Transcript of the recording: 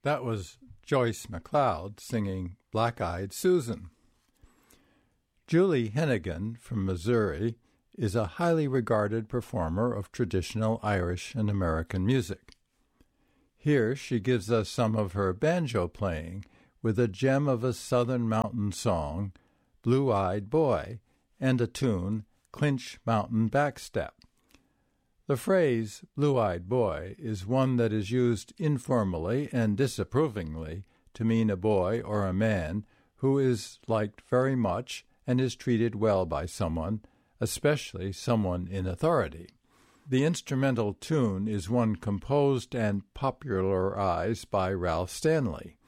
That was Joyce McLeod singing Black-Eyed Susan. Julie Hennigan from Missouri is a highly regarded performer of traditional Irish and American music. Here she gives us some of her banjo playing with a gem of a Southern Mountain song, Blue-Eyed Boy, and a tune, Clinch Mountain Backstep. The phrase blue-eyed boy is one that is used informally and disapprovingly to mean a boy or a man who is liked very much and is treated well by someone, especially someone in authority. The instrumental tune is one composed and popularized by Ralph Stanley.